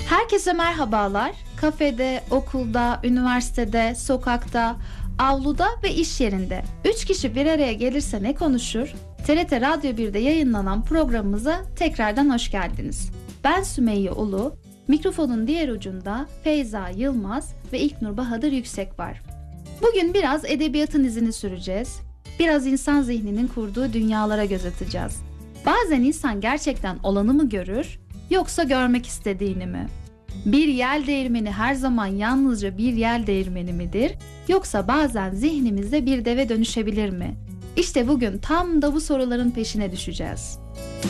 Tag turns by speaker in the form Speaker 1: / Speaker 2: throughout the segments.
Speaker 1: Herkese merhabalar. Kafede, okulda, üniversitede, sokakta, avluda ve iş yerinde 3 kişi bir araya gelirse ne konuşur? TRT Radyo 1'de yayınlanan programımıza tekrardan hoş geldiniz. Ben Sümeyye Ulu, mikrofonun diğer ucunda Feyza Yılmaz ve İlknur Bahadır Yüksek var. Bugün biraz edebiyatın izini süreceğiz. Biraz insan zihninin kurduğu dünyalara göz atacağız. Bazen insan gerçekten olanı mı görür, yoksa görmek istediğini mi? Bir yel değirmeni her zaman yalnızca bir yel değirmeni midir, yoksa bazen zihnimizde bir deve dönüşebilir mi? İşte bugün tam da bu soruların peşine düşeceğiz.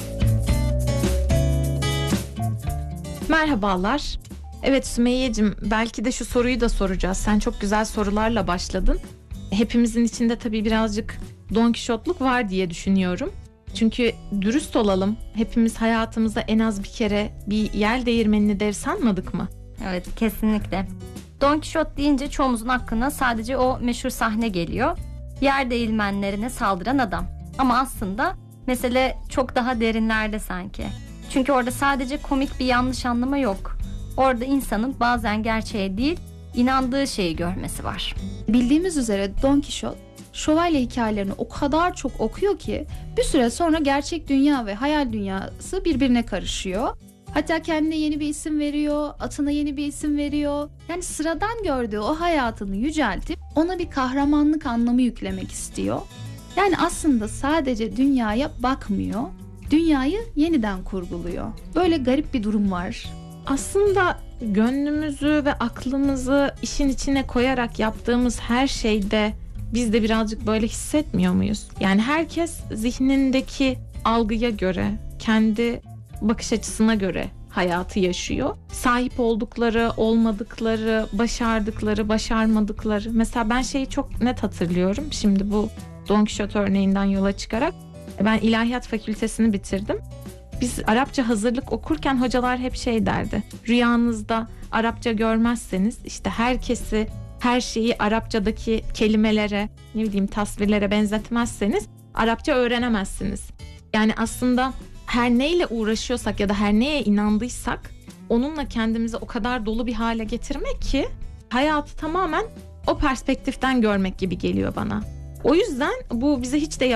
Speaker 2: Merhabalar. Evet Sümeyye'cim, belki de şu soruyu da soracağız. Sen çok güzel sorularla başladın. Hepimizin içinde tabii birazcık Don Kişotluk var diye düşünüyorum. Çünkü dürüst olalım, hepimiz hayatımızda en az bir kere bir yel değirmenini dev sanmadık mı?
Speaker 3: Evet, kesinlikle. Don Kişot deyince çoğumuzun aklına sadece o meşhur sahne geliyor. Yer değirmenlerine saldıran adam. Ama aslında mesele çok daha derinlerde sanki. Çünkü orada sadece komik bir yanlış anlama yok. Orada insanın bazen gerçeğe değil, inandığı şeyi görmesi var.
Speaker 1: Bildiğimiz üzere Don Kişot, şövalye hikayelerini o kadar çok okuyor ki bir süre sonra gerçek dünya ve hayal dünyası birbirine karışıyor. Hatta kendine yeni bir isim veriyor, atına yeni bir isim veriyor. Yani sıradan gördüğü o hayatını yüceltip ona bir kahramanlık anlamı yüklemek istiyor. Yani aslında sadece dünyaya bakmıyor, dünyayı yeniden kurguluyor. Böyle garip bir durum var.
Speaker 2: Aslında gönlümüzü ve aklımızı işin içine koyarak yaptığımız her şeyde biz de birazcık böyle hissetmiyor muyuz? Yani herkes zihnindeki algıya göre, kendi bakış açısına göre hayatı yaşıyor. Sahip oldukları, olmadıkları, başardıkları, başarmadıkları. Mesela ben şeyi çok net hatırlıyorum. Şimdi bu Don Kişot örneğinden yola çıkarak ben İlahiyat Fakültesini bitirdim. Biz Arapça hazırlık okurken hocalar hep şey derdi. Rüyanızda Arapça görmezseniz işte herkesi, her şeyi Arapçadaki kelimelere, ne bileyim tasvirlere benzetmezseniz Arapça öğrenemezsiniz. Yani aslında her neyle uğraşıyorsak ya da her neye inandıysak onunla kendimizi o kadar dolu bir hale getirmek ki hayatı tamamen o perspektiften görmek gibi geliyor bana. O yüzden bu bize hiç de